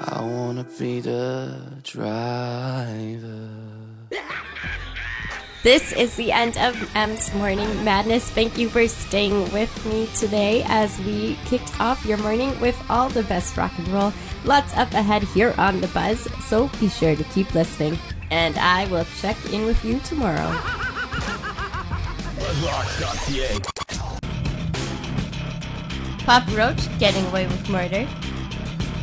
I wanna be the driver. This is the end of M's Morning Madness. Thank you for staying with me today as we kicked off your morning with all the best rock and roll. Lots up ahead here on The Buzz, so be sure to keep listening. And I will check in with you tomorrow. BuzzRocks.ca. Papa Roach, Getting Away with Murder.